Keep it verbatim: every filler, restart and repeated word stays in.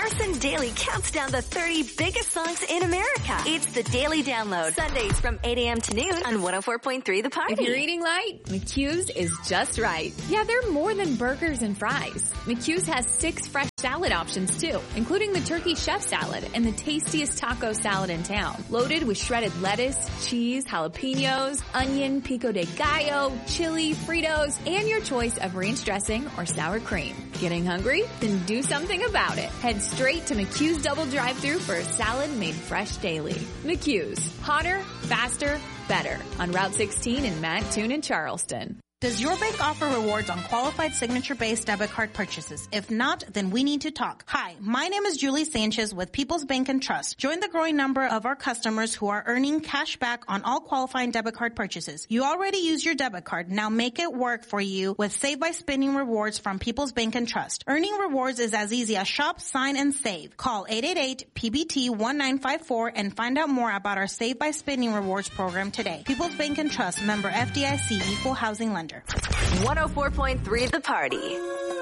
Carson Daly counts down the thirty biggest songs in America. It's the Daily Download, Sundays from eight a.m. to noon on one oh four point three The Party. If you're eating light, McHugh's is just right. Yeah, they're more than burgers and fries. McHugh's has six fresh salad options too, including the turkey chef salad and the tastiest taco salad in town. Loaded with shredded lettuce, cheese, jalapenos, onion, pico de gallo, chili, Fritos, and your choice of ranch dressing or sour cream. Getting hungry? Then do something about it. Head straight to McHugh's Double Drive-Thru for a salad made fresh daily. McHugh's. Hotter, faster, better. On Route sixteen in Mattoon and Charleston. Does your bank offer rewards on qualified signature-based debit card purchases? If not, then we need to talk. Hi, my name is Julie Sanchez with People's Bank and Trust. Join the growing number of our customers who are earning cash back on all qualifying debit card purchases. You already use your debit card. Now make it work for you with Save by Spending rewards from People's Bank and Trust. Earning rewards is as easy as shop, sign, and save. Call eight eight eight P B T one nine five four and find out more about our Save by Spending rewards program today. People's Bank and Trust, member F D I C, equal housing lender. one oh four point three The Party.